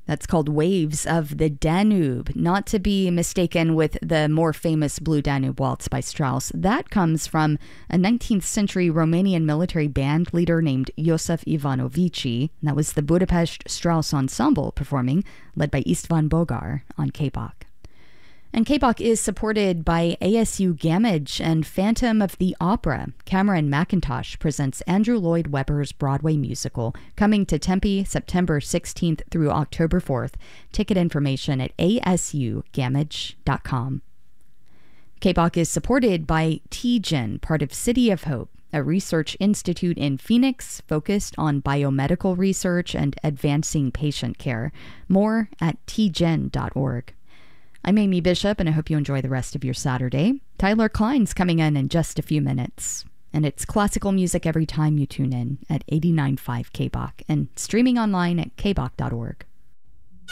That's called Waves of the Danube, not to be mistaken with the more famous Blue Danube Waltz by Strauss. That comes from a 19th century Romanian military band leader named Iosif Ivanovici. That was the Budapest Strauss Ensemble performing, led by Istvan Bogar on KBOK. And KBOK is supported by ASU Gamage and Phantom of the Opera. Cameron McIntosh presents Andrew Lloyd Webber's Broadway musical, coming to Tempe September 16th through October 4th. Ticket information at asugamage.com. KBOK is supported by TGen, part of City of Hope, a research institute in Phoenix focused on biomedical research and advancing patient care. More at tgen.org. I'm Amy Bishop, and I hope you enjoy the rest of your Saturday. Tyler Klein's coming in just a few minutes. And it's classical music every time you tune in at 89.5 KBOK and streaming online at kbok.org.